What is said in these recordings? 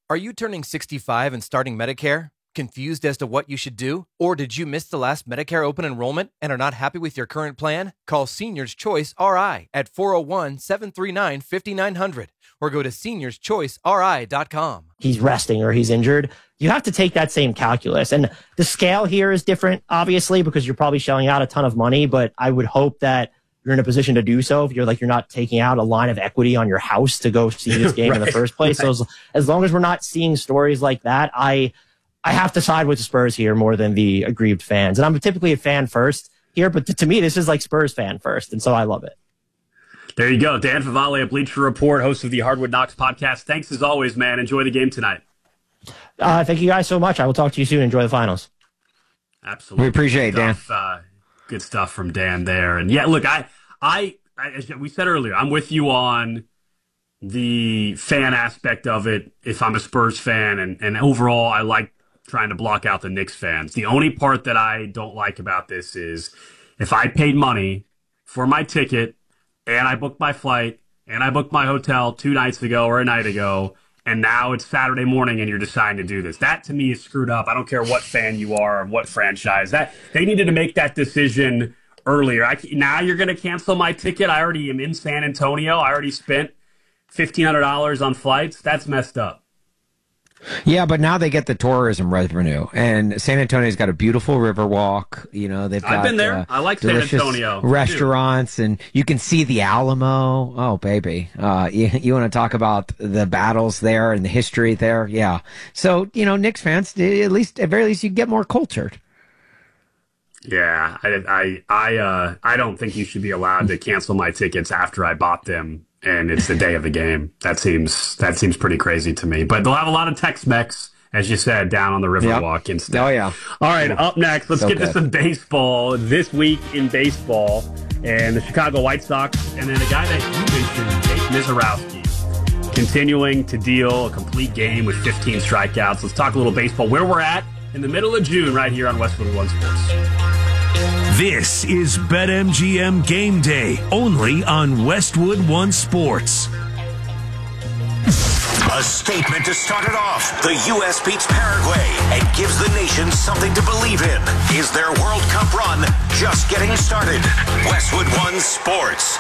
Are you turning 65 and starting Medicare? Confused as to what you should do? Or did you miss the last Medicare open enrollment and are not happy with your current plan? Call Seniors Choice RI at 401-739-5900 or go to seniorschoiceri.com. He's resting or he's injured. You have to take that same calculus. And the scale here is different, obviously, because you're probably shelling out a ton of money, but I would hope that you're in a position to do so if you're not taking out a line of equity on your house to go see this game in the first place. So as long as we're not seeing stories like that, I have to side with the Spurs here more than the aggrieved fans. And I'm typically a fan first here, but to me, this is like Spurs fan first. And so I love it. There you go. Dan Favale of Bleacher Report, host of the Hardwood Knocks podcast. Thanks as always, man. Enjoy the game tonight. Thank you guys so much. I will talk to you soon. Enjoy the finals. Absolutely. We appreciate it, Dan. Good stuff from Dan there. And yeah, look, I as we said earlier, I'm with you on the fan aspect of it if I'm a Spurs fan. And overall, I like trying to block out the Knicks fans. The only part that I don't like about this is if I paid money for my ticket and I booked my flight and I booked my hotel 2 nights ago or a night ago, and now it's Saturday morning and you're deciding to do this. That, to me, is screwed up. I don't care what fan you are or what franchise. That they needed to make that decision earlier. Now you're going to cancel my ticket. I already am in San Antonio. I already spent $1,500 on flights. That's messed up. Yeah, but now they get the tourism revenue, and San Antonio's got a beautiful river walk. You know, they've got, I've been there. I like San Antonio. Restaurants, and you can see the Alamo. Oh, baby. You want to talk about the battles there and the history there? Yeah. So, Knicks fans, at very least, you get more cultured. Yeah, I don't think you should be allowed to cancel my tickets after I bought them and it's the day of the game. That seems pretty crazy to me. But they'll have a lot of Tex-Mex, as you said, down on the Riverwalk instead. Oh, yeah. All right, up next, let's get to some baseball. This week in baseball, and the Chicago White Sox, and then a guy that you mentioned, Jake Mizorowski, continuing to deal a complete game with 15 strikeouts. Let's talk a little baseball, where we're at in the middle of June right here on Westwood One Sports. This is BetMGM Game Day, only on Westwood One Sports. A statement to start it off. The U.S. beats Paraguay and gives the nation something to believe in. Is their World Cup run just getting started? Westwood One Sports.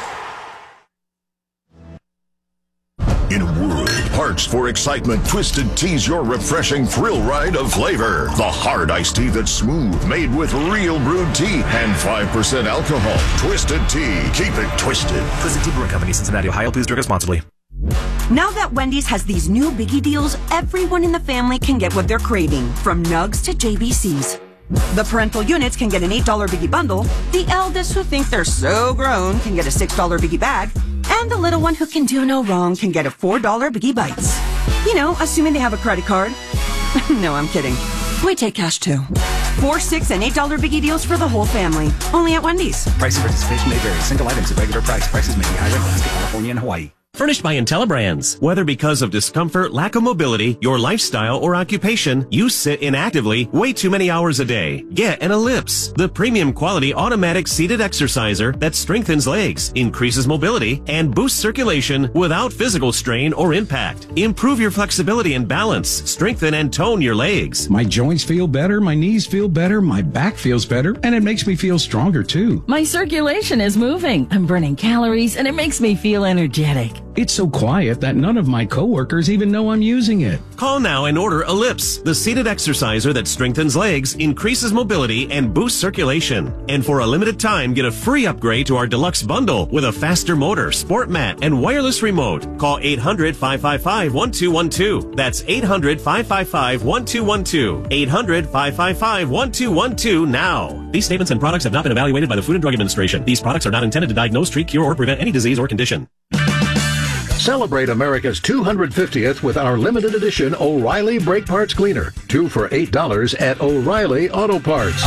In a world parched for excitement, Twisted Tea's your refreshing thrill ride of flavor. The hard iced tea that's smooth, made with real brewed tea and 5% alcohol. Twisted Tea. Keep it twisted. Twisted Tea Brewing Company, Cincinnati, Ohio. Please drink responsibly. Now that Wendy's has these new Biggie deals, everyone in the family can get what they're craving, from nugs to JBCs. The parental units can get an $8 Biggie bundle, the eldest who think they're so grown can get a $6 Biggie bag, and the little one who can do no wrong can get a $4 Biggie Bites. Assuming they have a credit card. No, I'm kidding. We take cash too. $4, $6, and $8 Biggie deals for the whole family. Only at Wendy's. Price and participation may vary. Single items at regular price. Prices may be higher in Alaska, California, and Hawaii. Furnished by IntelliBrands. Whether because of discomfort, lack of mobility, your lifestyle, or occupation, you sit inactively way too many hours a day. Get an Ellipse, the premium quality automatic seated exerciser that strengthens legs, increases mobility, and boosts circulation without physical strain or impact. Improve your flexibility and balance, strengthen and tone your legs. My joints feel better, my knees feel better, my back feels better, and it makes me feel stronger too. My circulation is moving. I'm burning calories, and it makes me feel energetic. It's so quiet that none of my coworkers even know I'm using it. Call now and order Ellipse, the seated exerciser that strengthens legs, increases mobility, and boosts circulation. And for a limited time, get a free upgrade to our deluxe bundle with a faster motor, sport mat, and wireless remote. Call 800-555-1212. That's 800-555-1212. 800-555-1212 now. These statements and products have not been evaluated by the Food and Drug Administration. These products are not intended to diagnose, treat, cure, or prevent any disease or condition. Celebrate America's 250th with our limited edition O'Reilly Brake Parts Cleaner. 2 for $8 at O'Reilly Auto Parts.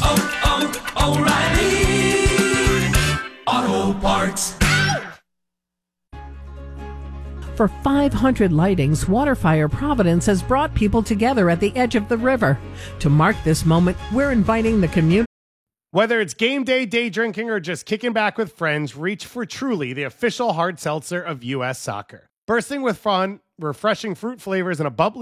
O'Reilly Auto Parts. For 500 lightings, Waterfire Providence has brought people together at the edge of the river. To mark this moment, we're inviting the community. Whether it's game day, day drinking, or just kicking back with friends, reach for Truly, the official hard seltzer of U.S. soccer. Bursting with fun, refreshing fruit flavors, and a bubbly